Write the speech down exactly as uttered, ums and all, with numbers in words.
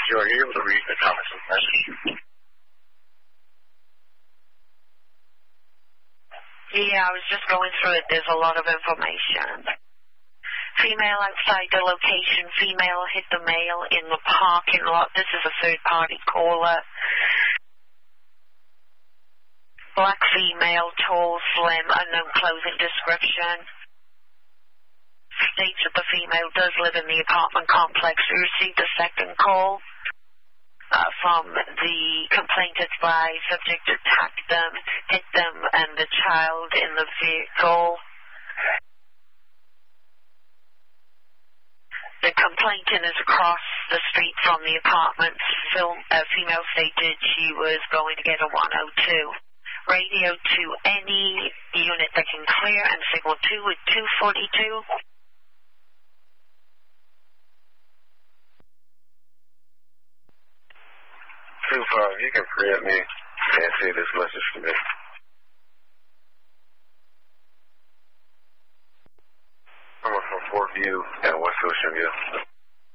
you are able to read the comments of the message. Yeah, I was just going through it. There's a lot of information. Female outside the location. Female hit the male in the parking lot. This is a third-party caller. Black female, tall, slim, unknown clothing description. States that the female does live in the apartment complex. We received a second call uh, from the complainant by subject attacked them, hit them, and the child in the vehicle. The complainant is across the street from the apartment. Film, uh, female stated she was going to get a one oh two. Radio to any unit that can clear and signal two with two forty-two. two five, you can preempt me and say this message to me. I'm from Fort View and West Ocean View.